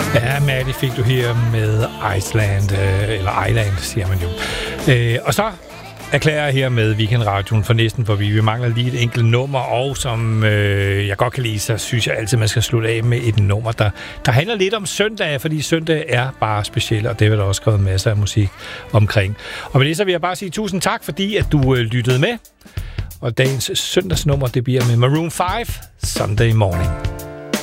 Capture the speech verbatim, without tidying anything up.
Ja, Maddie fik du her med Iceland, øh, eller Island, siger man jo. Øh, og så erklærer jeg her med Weekendradioen for næsten forbi. Vi mangler lige et enkelt nummer, og som øh, jeg godt kan lide, så synes jeg altid, man skal slutte af med et nummer, der, der handler lidt om søndag, fordi søndag er bare speciel, og det er der også skrevet masser af musik omkring. Og med det så vil jeg bare sige tusind tak, fordi at du øh, lyttede med. Og dagens søndagsnummer, det bliver med Maroon five, Sunday Morning.